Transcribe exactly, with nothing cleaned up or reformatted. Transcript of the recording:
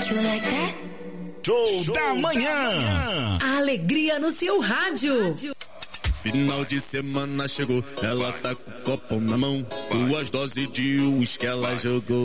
Show, Show da manhã. A alegria no seu rádio. Final de semana chegou, ela tá com o copo na mão, duas doses de uísque ela jogou.